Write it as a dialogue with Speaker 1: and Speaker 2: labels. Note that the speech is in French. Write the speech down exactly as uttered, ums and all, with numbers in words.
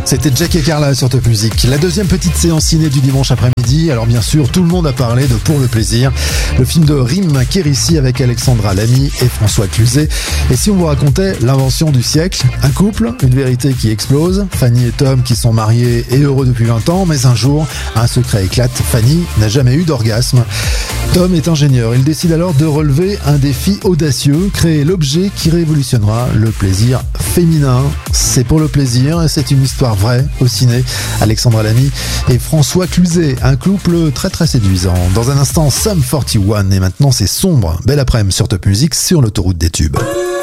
Speaker 1: C'était Jack et Carla sur Top Music. La deuxième petite séance ciné du dimanche après-midi. Alors bien sûr, tout le monde a parlé de Pour le plaisir, le film de Rim Kérissi avec Alexandra Lamy et François Cluzet. Et si on vous racontait l'invention du siècle, un couple, une vérité qui explose, Fanny et Tom qui sont mariés et heureux depuis vingt ans, mais un jour, un secret éclate, Fanny n'a jamais eu d'orgasme. Tom est ingénieur, il décide alors de relever un défi audacieux, créer l'objet qui révolutionnera le plaisir féminin. C'est Pour le plaisir et c'est une histoire vraie au ciné. Alexandra Lamy et François Cluzet, un couple très très séduisant. Dans un instant, Sum forty-one et maintenant c'est sombre. Belle après-midi sur Top Music sur l'autoroute des tubes.